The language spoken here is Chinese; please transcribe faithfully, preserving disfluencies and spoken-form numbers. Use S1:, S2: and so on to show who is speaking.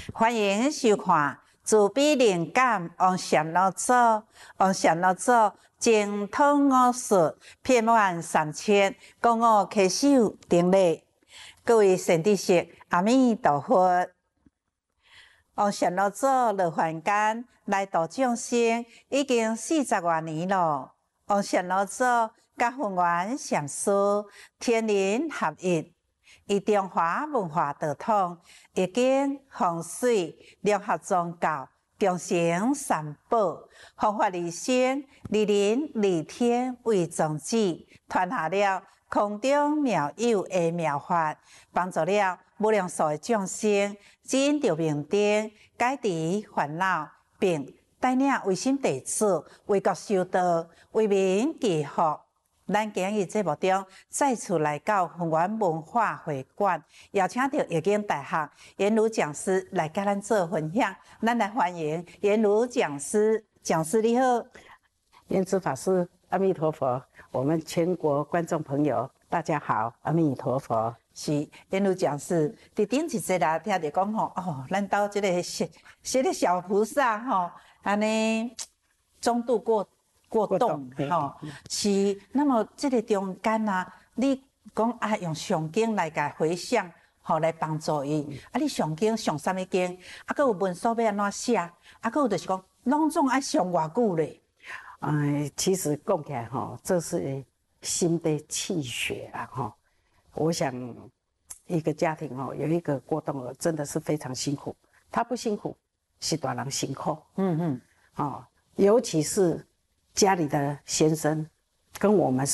S1: 欢迎收看自比灵感王禅老祖，王禅老祖精通武术，遍满三千，讲我开手顶礼。各位善知识，阿弥陀佛。王禅老祖落凡间来度众生，已经四十多年了。王禅老祖甲弘源上师天人合一。以中华文化道统，易经、风水、联合宗教，共成三宝，弘法利生、利人利天为宗旨，传下了空中妙有的妙法，帮助了无量数的众生证得明灯，解除烦恼，并带领唯心弟子为国修道，为民祈福。咱今日节目中再次来到弘源文化会馆，邀请到易经大学颜如讲师来跟咱做分享。咱来欢迎颜如讲师，讲师你好，
S2: 莲池法师，阿弥陀佛。我们全国观众朋友，大家好，阿弥陀佛。
S1: 是颜如讲师，伫顶一节啦，听着讲吼，哦，咱兜这个小这个小菩萨吼，安尼中度过。过动吼，是。那么这个中间啊，你讲啊用上经来甲回向，吼来帮助伊。啊，你上经上啥物经？啊，佮有文书要安怎写？啊，佮有就是讲，拢总爱上偌久咧？
S2: 哎，其实讲起来吼，这是心的气血啊吼。我想一个家庭吼有一个过动儿，真的是非常辛苦。他不辛苦，是大人辛苦。嗯嗯。哦，尤其是家里的先生跟我们